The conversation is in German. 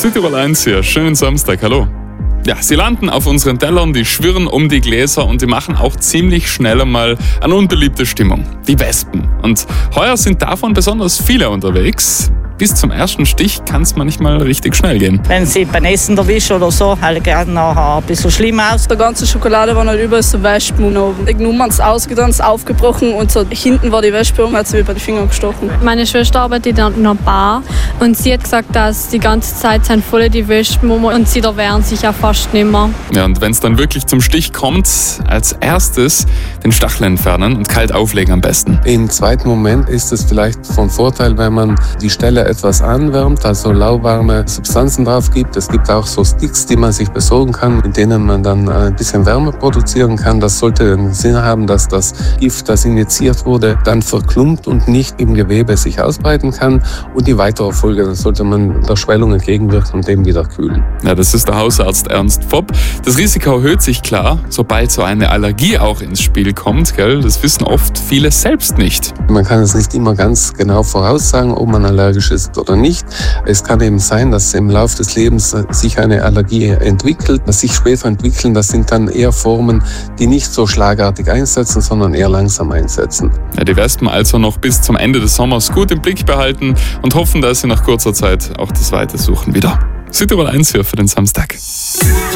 Südtirol 1 hier, schönen Samstag, hallo. Ja, sie landen auf unseren Tellern, die schwirren um die Gläser und die machen auch ziemlich schnell einmal eine unbeliebte Stimmung. Die Wespen. Und heuer sind davon besonders viele unterwegs. Bis zum ersten Stich kann es manchmal richtig schnell gehen. Wenn sie beim Essen erwischen oder so, halt gerne nachher ein bisschen schlimm aus. Die ganze Schokolade war halt überall so Wespen und irgendwann haben sie ausgetan, ist aufgebrochen und so hinten war die Wespe und hat sie mir bei den Fingern gestochen. Meine Schwester arbeitet in einer Bar und sie hat gesagt, dass die ganze Zeit sind voll die Wespen und sie da wehren sich auch fast nicht mehr. Ja, und wenn es dann wirklich zum Stich kommt, als erstes den Stachel entfernen und kalt auflegen am besten. Im zweiten Moment ist es vielleicht von Vorteil, wenn man die Stelle etwas anwärmt, also lauwarme Substanzen drauf gibt. Es gibt auch so Sticks, die man sich besorgen kann, mit denen man dann ein bisschen Wärme produzieren kann. Das sollte den Sinn haben, dass das Gift, das injiziert wurde, dann verklumpt und nicht im Gewebe sich ausbreiten kann. Und die weitere Folge, dann sollte man der Schwellung entgegenwirken und dem wieder kühlen. Ja, das ist der Hausarzt Ernst Fopp. Das Risiko erhöht sich klar, sobald so eine Allergie auch ins Spiel kommt. Gell? Das wissen oft viele selbst nicht. Man kann es nicht immer ganz genau voraussagen, ob man allergisch ist oder nicht. Es kann eben sein, dass im Laufe des Lebens sich eine Allergie entwickelt. Das sich später entwickeln, das sind dann eher Formen, die nicht so schlagartig einsetzen, sondern eher langsam einsetzen. Ja, die Wespen also noch bis zum Ende des Sommers gut im Blick behalten und hoffen, dass sie nach kurzer Zeit auch das Weite suchen wieder. Südtirol 1 hier für den Samstag.